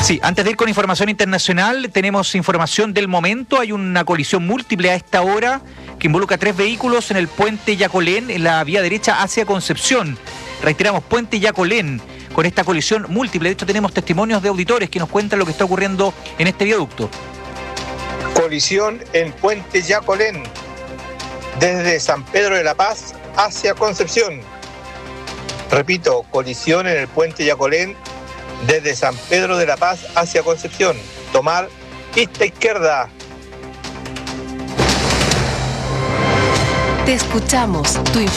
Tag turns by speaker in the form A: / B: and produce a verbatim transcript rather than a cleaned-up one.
A: Sí, antes de ir con información internacional, tenemos información del momento. Hay una colisión múltiple a esta hora que involucra tres vehículos en el puente Yacolén, en la vía derecha hacia Concepción. Reiteramos, puente Yacolén, con esta colisión múltiple. De hecho, tenemos testimonios de auditores que nos cuentan lo que está ocurriendo en este viaducto.
B: Colisión en puente Yacolén, desde San Pedro de la Paz hacia Concepción. Repito, colisión en el puente Yacolén, desde San Pedro de la Paz hacia Concepción. Tomar pista izquierda.
C: Te escuchamos. Tu